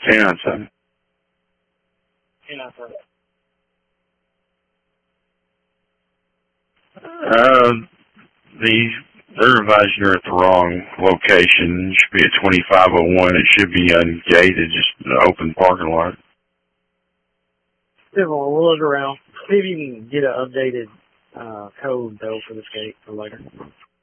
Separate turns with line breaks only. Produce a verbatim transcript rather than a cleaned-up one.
ten on seven.
ten on seven.
Uh, the they're advising you're at the wrong location. It should be at twenty-five oh one. It should be ungated, just an open parking lot.
Yeah, well, we'll look around. See if you can get an updated uh, code, though, for this gate for later.